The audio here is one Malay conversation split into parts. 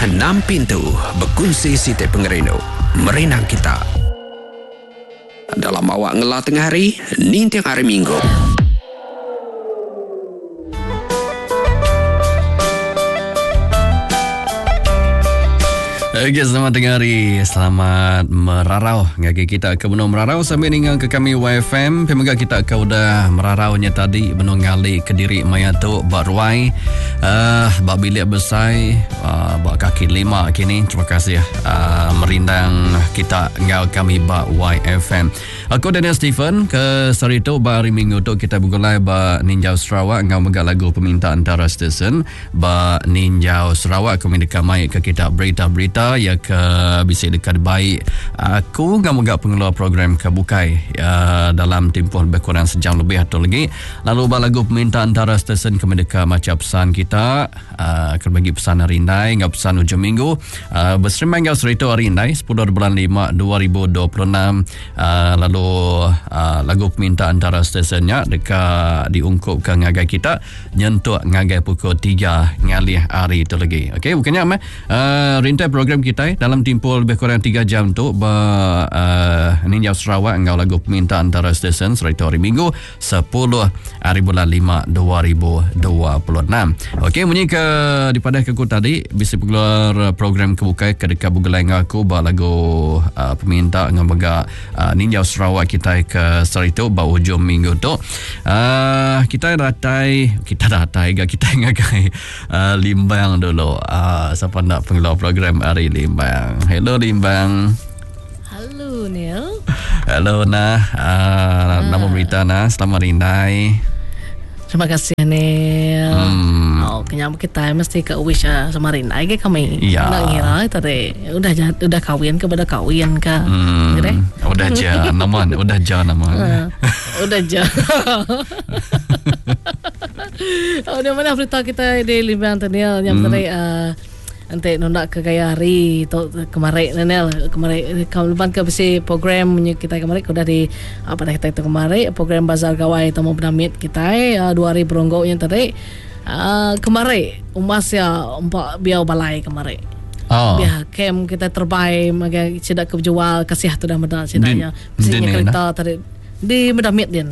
6 pintu berkongsi setiap pengerino merenang kita. Dalam awak ngelah tengah hari, ni tiang hari Minggu. Okay, selamat tengah hari. Selamat merarau. Ngagi kita ke benung merarau sambil ningang ke kami YFM. Pemoga kita ke udah meraraunya tadi benung ngali ke diri Mayato Barwai. Bak bilik besai, bak kaki 5 kini. Terima kasih merindang kita ngau kami bak YFM. Aku Daniel Stephen ke Sarito hari Minggu tu kita bergulai bak Ninjau Sarawak ngau megak lagu permintaan antara stesen bak Ninjau Sarawak kami dekamai ke kita berita-berita ya ke bisa dekat baik aku ngam-ngam pengeluar program kebukai dalam tempoh lebih kurang sejam lebih atau lagi lalu lagu permintaan antara stesen kami dekat macam pesan kita akan bagi pesan hari ini ngap pesan hujung minggu berserimai ngap Serito hari ini 10 bulan 5 2026 lalu lagu permintaan antara stesennya dekat diungkupkan ngagai kita nyentuh ngagai pukul 3 ngalih hari itu lagi okey bukannya rintai program kita dalam tempoh lebih kurang 3 jam tu Ninjau Sarawak ngau lagu permintaan antara stesen Serito hari Minggu 10 hari bulan 5 2026 okey bunyi ke daripada aku tadi bisa keluar program kebukai ke dekat bugelai aku bawa lagu peminta dengan bega Ninjau Sarawak kita ke Serito bawa hujung minggu tu kita datai kita ngagai Limbang dulu siapa nak pengeluar program hari Limbang. Hello Limbang. Halo Neil. Hello Nah. Nama berita Nah. Selamat rindai. Terima kasih Neil. Kenyam kita mesti ke wish sama Rindai ke kami. Ya. Nak ngira tadi udah kahwin ke pada kahwin ke. Udah je naman. Udah je naman. Udah je. Di mana berita kita di Limbang tu Neil yang tadi nanti nak ke gaya hari tu kemarin Nenel kemarin kamu lepas ke besi program kita kemarin sudah di apa dah kita itu kemarin program bazar gawai tamu penamit kita 2000 ronggok yang tadi kemarin umas ya empat biar balai kemarin biar kem kita terbaik maka tidak kejual kasih tu dah medan sidanya mestinya kereta tadi di medamit dia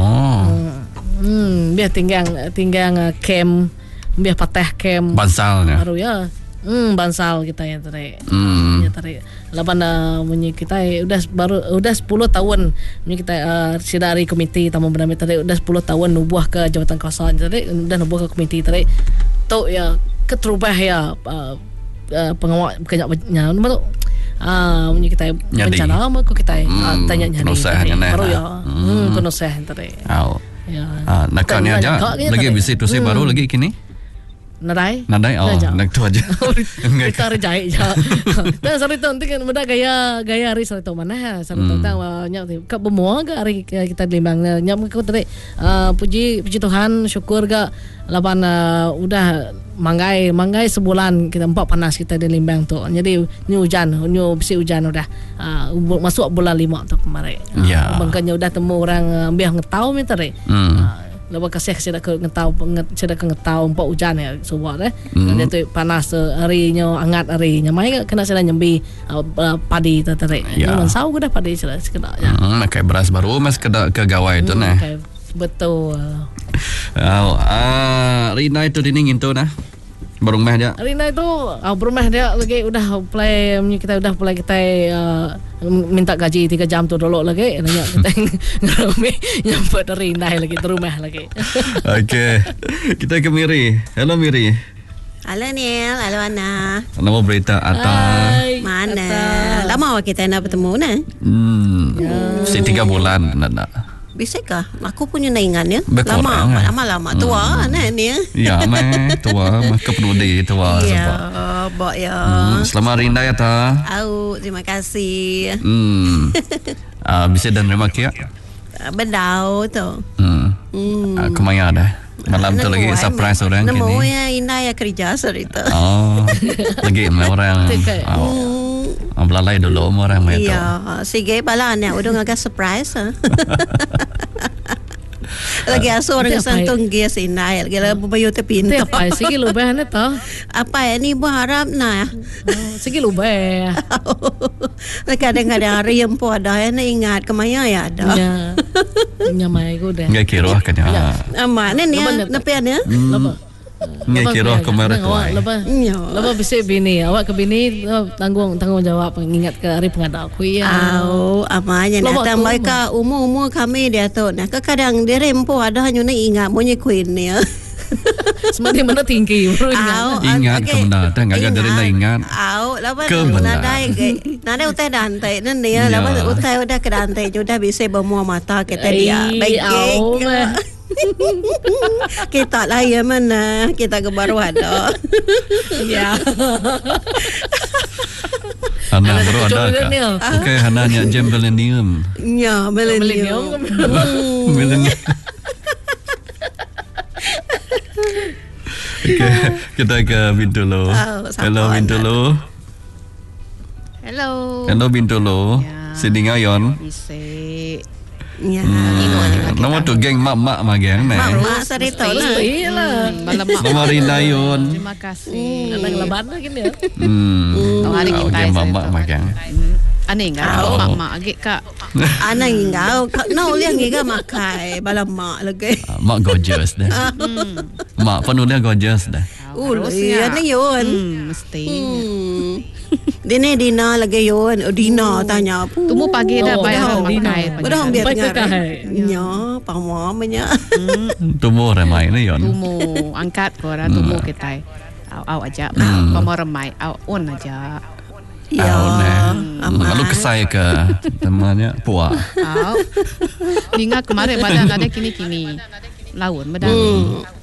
biar tinggal kem biar patah kem bansalnya baru ya bansal kita yang tadi. Ya tadi. Lapan bunyi kita udah 10 tahun bunyi kita sidari komiti tamu bernama tadi udah 10 tahun nubuh ke jabatan kawasan tadi udah nubuh ke komiti tadi. Tu ya keterubah ya pengawal kenyaknya tu. Bunyi kita bencana apa kita tanya nyari baru ya. Penoseh tadi. Ya. Nakanya aja lagi bisa tu saya baru lagi kini. Nadai nak tu aja. Kita rejai je. Dan Sarito nanti kan benda gaya hari Sarito mana Sarito tang banyak ke bemua ke hari kita di Limbang nyam ke tadi puji Tuhan syukur ke lapan udah manggai sebulan kita 4 panas kita di Limbang tu. Jadi ni bisi hujan udah masuk bulan 5 tu kemarin. Bangkanya udah temu orang biar ngetau minta tadi. Lepas kasih saya dah ngetau empat hujan ya sebuah dia tu panas harinya hangat harinya mai kena saya nyembi padi tadi mansau dah padi sudah sekedar ya kayak beras baru mas kedak ke gawai tu nah betul Rina itu diningin tu nah berumah dia Rina itu berumah dia lagi udah play kita udah play kita minta gaji 3 jam tu dulu lagi nanya kita nyampe dari Rina lagi di rumah lagi. Okey kita ke Miri. Hello Miri. Halo Neil, halo Ana. Nama berita Ata. Mana? Lama kita nak bertemu nah. 3 bulan nak. Bisa kah? Aku punya naingan ya. Lama tua nah ni. Ya, tua, kepenudi tua sebab. Ya, bok ya. Selamat rindai Ata. Terima kasih. Bisa dan terima kasih. Bendau tu. Kemana dah? Malam tu lagi surprise orang kini. Nemu ya Ina ya kerja cerita. Lagi orang. Belalai dulu orang mai tu. Ya, sige bala ni udah agak surprise. Lagi asuh orang santung gia sinai lagi lah bayu te pintu. Apa sige lubah na to? Apa ya ni berharap na. Sige lubah. Kadang-kadang riem po ada ya na ingat kemaya ya ada. Nya. Nya mai ko dah. Ngai kira kan ya. Ama ni napian ya. Laba. Ngai kira kemarin tu. Laba bisa bini. Awak ke bini tanggung jawab mengingat ke hari pengadap aku ya. Amanya ni tambah ka umur kami dia tu. Nah kadang dia rempo ada hanya nak ingat monye queen ni. Sebenarnya mana tinggi ingat kemana dah enggak dari nak ingat. Lawan nada utai dantai nan dia lawan utai udah ke dantai sudah bisa bermuah mata kita dia baik. Kita lah ya mana kita ke baru ada. Ya. Hana baru ada kah? Okay, Hana nya jam millennium. Ya, millennium. Okay, kita ke Bintulu. Hello Bintulu. Hello Bintulu. Sini ngayon. Bisa. Ya. Nama tu geng mak-mak mah geng ni. Mak sarito lah. Iyalah. Nama Rinayon. Terima kasih. Anak lebat lagi ni. Hari kita geng mak-mak mah geng. Aneh enggak mak-mak agak kak. Aneh enggak. Nau liang enggak makai bala mak lagi. Mak gorgeous dah. Mak penuh dia gorgeous dah. Iya ni yun. Mesti. Dina lagi yun. Dina tanya apa? Tunggu pagi dah bayar pakai. Udah ambil tengah. Ya, pamamanya. Tunggu ramai ni yon. Tunggu angkat korang tunggu kita. Aw aja. Pamor ramai. Aw on aja. Ya. Lalu kesai ke temannya puak. Ingat kemarin badan ada kini laun badan.